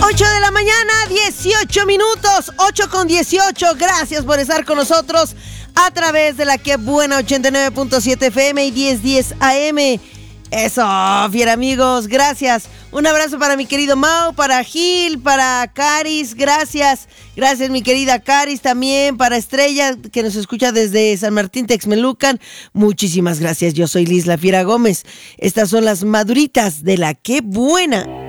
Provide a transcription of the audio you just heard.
8 de la mañana, 18 minutos, 8:18. Gracias por estar con nosotros a través de la que buena 89.7 FM y 1010 AM. Eso, fiera amigos, gracias. Un abrazo para mi querido Mau, para Gil, para Caris, gracias. Gracias mi querida Caris, también para Estrella, que nos escucha desde San Martín Texmelucan. Muchísimas gracias, yo soy Liz La Fiera Gómez. Estas son las maduritas de la que buena.